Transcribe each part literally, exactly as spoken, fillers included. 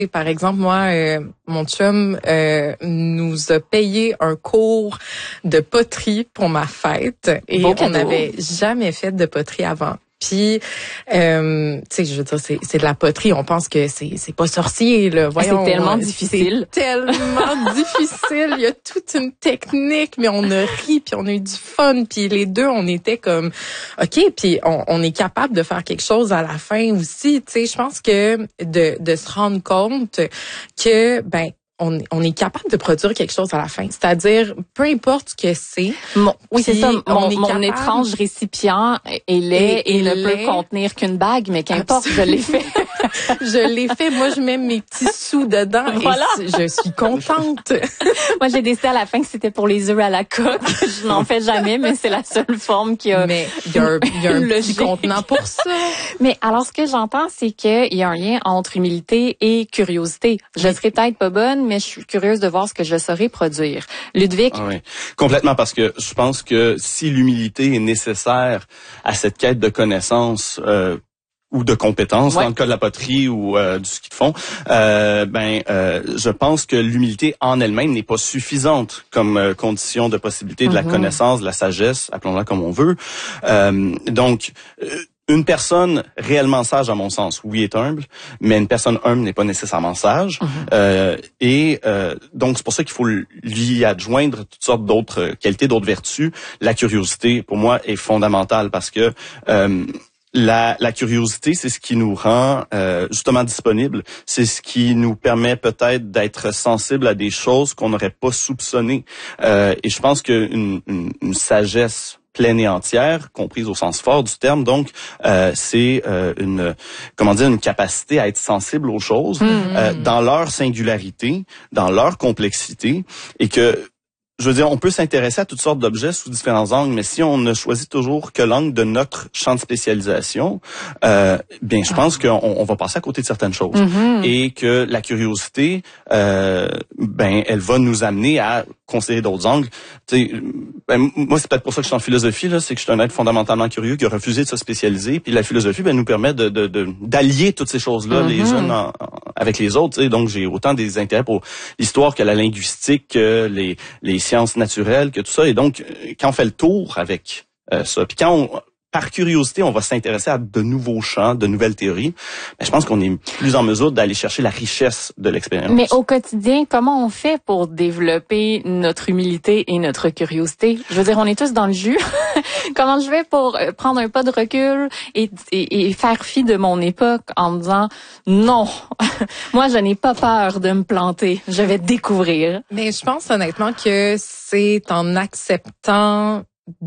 Par exemple, moi, euh, mon chum euh, nous a payé un cours de poterie pour ma fête et Bon on n'avait jamais fait de poterie avant. Puis, euh, tu sais, je veux dire, c'est, c'est de la poterie. On pense que c'est, c'est pas sorcier, là. Voyons, c'est tellement difficile. C'est tellement difficile. Il y a toute une technique, mais on a ri, puis on a eu du fun. Puis les deux, on était comme, OK, puis on, on est capable de faire quelque chose à la fin aussi. Tu sais, je pense que de, de se rendre compte que, ben, On, on est capable de produire quelque chose à la fin. C'est-à-dire, peu importe ce que c'est. Mon, oui, c'est ça. Mon, est mon capable, étrange récipient est laid et, et, et ne peut contenir qu'une bague, mais qu'importe, je l'ai fait. Je l'ai fait. Moi, je mets mes petits sous dedans voilà. et je suis contente. Moi, j'ai décidé à la fin que c'était pour les œufs à la coque. Je n'en fais jamais, mais c'est la seule forme qui a... Mais il y a un, y a un petit contenant pour ça. Mais alors, ce que j'entends, c'est qu'il y a un lien entre humilité et curiosité. Je oui. serai peut-être pas bonne, mais je suis curieuse de voir ce que je saurais produire. Ludwig? Ah oui, complètement, parce que je pense que si l'humilité est nécessaire à cette quête de connaissances euh, ou de compétences, ouais. dans le cas de la poterie ou euh, du ski de fond, euh, ben, euh, je pense que l'humilité en elle-même n'est pas suffisante comme euh, condition de possibilité de la mm-hmm. connaissance, de la sagesse, appelons-la comme on veut. Euh, donc, euh, une personne réellement sage, à mon sens, oui, est humble, mais une personne humble n'est pas nécessairement sage. Mm-hmm. Euh, et euh, donc, c'est pour ça qu'il faut lui adjoindre toutes sortes d'autres qualités, d'autres vertus. La curiosité, pour moi, est fondamentale parce que euh, La, la curiosité, c'est ce qui nous rend euh, justement disponible. C'est ce qui nous permet peut-être d'être sensible à des choses qu'on n'aurait pas soupçonnées. Euh, et je pense qu'une une, une sagesse pleine et entière, comprise au sens fort du terme, donc euh, c'est euh, une comment dire une capacité à être sensible aux choses mmh. euh, dans leur singularité, dans leur complexité, et que je veux dire, on peut s'intéresser à toutes sortes d'objets sous différents angles, mais si on ne choisit toujours que l'angle de notre champ de spécialisation, euh, bien, je pense qu'on on va passer à côté de certaines choses. Mm-hmm. Et que la curiosité, euh, ben, elle va nous amener à considérer d'autres angles. Tu sais, ben, moi, c'est peut-être pour ça que je suis en philosophie, là, c'est que je suis un être fondamentalement curieux qui a refusé de se spécialiser. Puis la philosophie, ben, nous permet de, de, de d'allier toutes ces choses-là, mm-hmm. les unes en, en, avec les autres. Tu sais, donc, j'ai autant des intérêts pour l'histoire que la linguistique, que les, les sciences naturelles, que tout ça. Et donc, quand on fait le tour avec euh, ça, puis quand on, par curiosité, on va s'intéresser à de nouveaux champs, de nouvelles théories, ben, je pense qu'on est plus en mesure d'aller chercher la richesse de l'expérience. Mais au quotidien, comment on fait pour développer notre humilité et notre curiosité? Je veux dire, on est tous dans le jus. Comment je vais pour prendre un pas de recul et, et, et faire fi de mon époque en me disant non, moi je n'ai pas peur de me planter, je vais découvrir. Mais je pense honnêtement que c'est en acceptant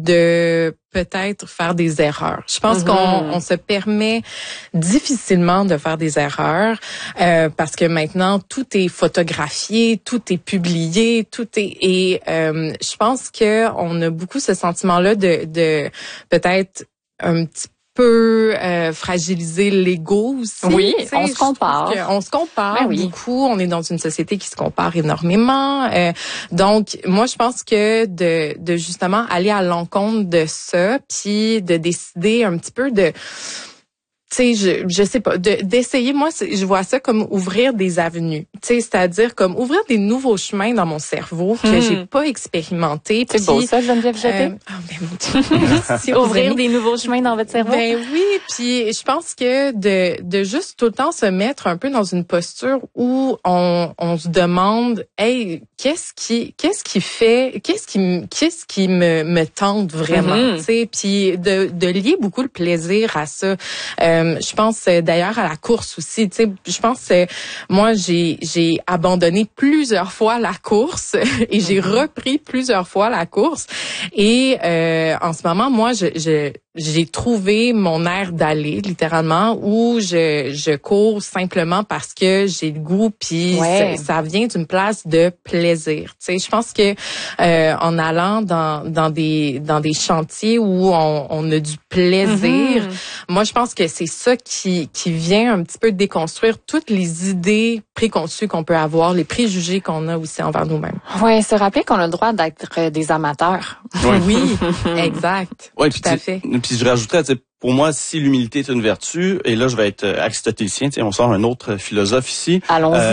de peut-être faire des erreurs. Je pense mm-hmm. qu'on on se permet difficilement de faire des erreurs euh, parce que maintenant tout est photographié, tout est publié, tout est et euh, je pense que on a beaucoup ce sentiment-là de de peut-être un petit peu euh, fragiliser l'ego aussi. Oui, on se compare. On se compare ben oui. beaucoup. On est dans une société qui se compare énormément. Euh, donc, moi, je pense que de, de justement aller à l'encontre de ça, puis de décider un petit peu de... Tu sais, je, je sais pas, de, d'essayer, moi, je vois ça comme ouvrir des avenues. Tu sais, c'est-à-dire comme ouvrir des nouveaux chemins dans mon cerveau que hmm. j'ai pas expérimenté. C'est beau ça, Geneviève Jeté. Euh, oh, ben mon Dieu. Merci. Ouvrir des nouveaux chemins dans votre cerveau. Ben oui, puis je pense que de, de juste tout le temps se mettre un peu dans une posture où on, on se demande, hey, qu'est-ce qui, qu'est-ce qui fait, qu'est-ce qui, qu'est-ce qui me, me tente vraiment, mm-hmm. tu sais, puis de, de lier beaucoup le plaisir à ça. Euh, je pense d'ailleurs à la course aussi, tu sais, je pense moi j'ai j'ai abandonné plusieurs fois la course et j'ai repris plusieurs fois la course et euh, en ce moment moi je je j'ai trouvé mon air d'aller littéralement où je je cours simplement parce que j'ai le goût puis ouais. ça vient d'une place de plaisir. Tu sais, je pense que euh, en allant dans dans des dans des chantiers où on, on a du plaisir, mm-hmm. moi je pense que c'est ça qui qui vient un petit peu déconstruire toutes les idées préconçues qu'on peut avoir, les préjugés qu'on a aussi envers nous-mêmes. Ouais, se rappeler qu'on a le droit d'être des amateurs. Ouais. Oui, exact. Ouais, tout à fait. Puis je rajouterais, tu sais, pour moi, si l'humilité est une vertu, et là je vais être aristotélicien, tiens, on sort un autre philosophe ici. Allons-y. Euh,